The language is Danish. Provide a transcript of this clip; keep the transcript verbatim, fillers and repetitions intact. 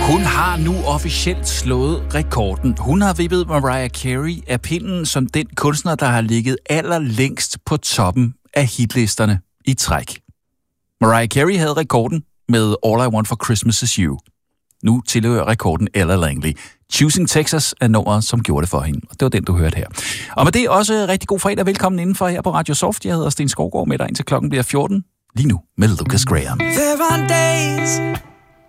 Hun har nu officielt slået rekorden. Hun har vippet Mariah Carey af pinden som den kunstner, der har ligget allerlængst på toppen af hitlisterne i træk. Mariah Carey havde rekorden med All I Want for Christmas Is You. Nu tilhører rekorden Ella Langley. Choosing Texas er nummeret, som gjorde det for hende. Og det var den, du hørte her. Og med det også rigtig god fredag. Velkommen indenfor her på Radio Soft. Jeg hedder Sten Skovgaard med dig indtil klokken bliver fjorten. Lige nu med Lucas Graham. There are days